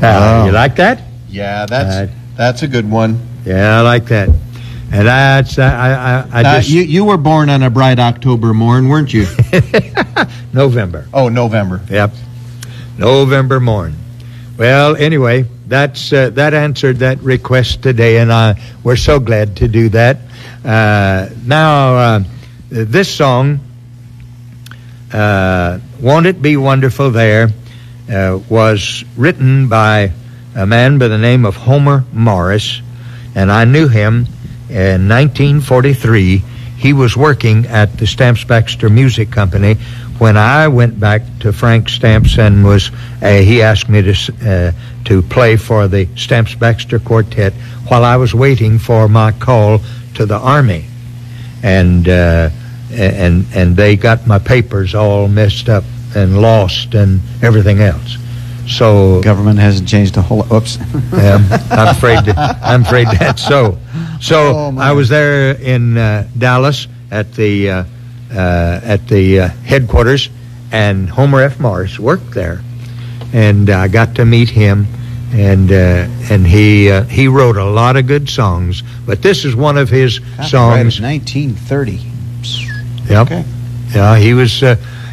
You like that? Yeah, that's a good one. Yeah, I like that. And that's you were born on a bright October morn, weren't you? November. Oh, November. Yep, November morn. Well, anyway, that answered that request today, and we're so glad to do that. Now, this song, "Won't It Be Wonderful There," was written by a man by the name of Homer Morris, and I knew him in 1943. He was working at the Stamps Baxter Music Company when I went back to Frank Stamps and he asked me to play for the Stamps Baxter Quartet while I was waiting for my call to the Army, and they got my papers all messed up and lost and everything else. So government hasn't changed a whole. Oops. I'm afraid that's so. So I was there in Dallas at the headquarters, and Homer F. Morris worked there, and I got to meet him, and he wrote a lot of good songs, but this is one of his songs. 1930. Yep. Okay. Yeah, he was.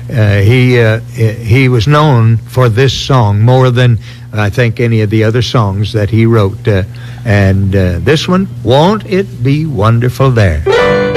He was known for this song more than I think any of the other songs that he wrote. And this one, "Won't It Be Wonderful There?"